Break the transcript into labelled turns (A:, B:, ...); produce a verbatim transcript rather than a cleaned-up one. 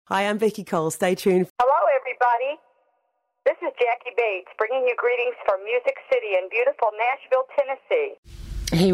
A: Hi, I'm Vicky Cole. Stay tuned.
B: Hello, everybody. This is Jackie Bates bringing you greetings from Music City in beautiful Nashville, Tennessee.
A: He